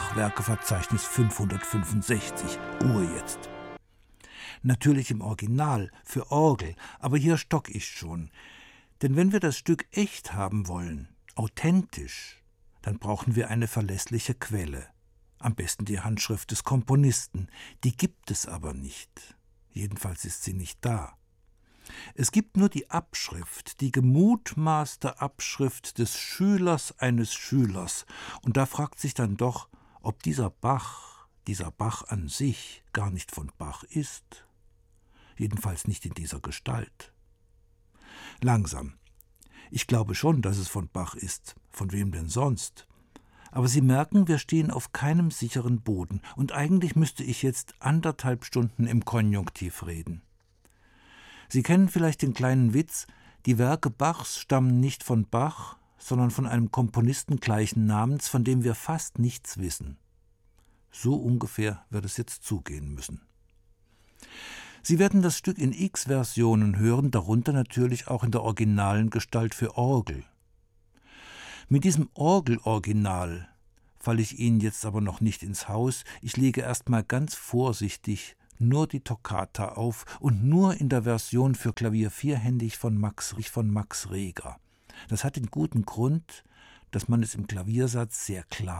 Bach-Werkeverzeichnis 565. Ruhe jetzt. Natürlich im Original, für Orgel, aber hier stock ich schon. Denn wenn wir das Stück echt haben wollen, authentisch, dann brauchen wir eine verlässliche Quelle. Am besten die Handschrift des Komponisten. Die gibt es aber nicht. Jedenfalls ist sie nicht da. Es gibt nur die Abschrift, die gemutmaßte Abschrift des Schülers eines Schülers. Und da fragt sich dann doch, ob dieser Bach an sich gar nicht von Bach ist. Jedenfalls nicht in dieser Gestalt. Langsam. Ich glaube schon, dass es von Bach ist. Von wem denn sonst? Aber Sie merken, wir stehen auf keinem sicheren Boden. Und eigentlich müsste ich jetzt 1,5 Stunden im Konjunktiv reden. Sie kennen vielleicht den kleinen Witz, die Werke Bachs stammen nicht von Bach, sondern von einem Komponisten gleichen Namens, von dem wir fast nichts wissen. So ungefähr wird es jetzt zugehen müssen. Sie werden das Stück in X-Versionen hören, darunter natürlich auch in der originalen Gestalt für Orgel. Mit diesem Orgeloriginal falle ich Ihnen jetzt aber noch nicht ins Haus. Ich lege erst mal ganz vorsichtig nur die Toccata auf und nur in der Version für Klavier vierhändig von Max Reger. Das hat den guten Grund, dass man es im Klaviersatz sehr klar